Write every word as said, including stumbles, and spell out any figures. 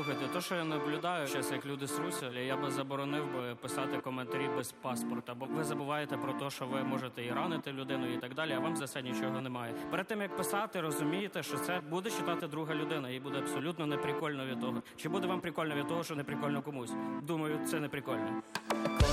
Слухайте, то, що я наблюдаю зараз, як люди сруться, я би заборонив би писати коментарі без паспорта, бо ви забуваєте про те, що ви можете і ранити людину і так далі, а вам за це нічого немає. Перед тим, як писати, розумієте, що це буде читати друга людина, їй буде абсолютно неприкольно від того. Чи буде вам прикольно від того, що неприкольно комусь? Думаю, це неприкольно.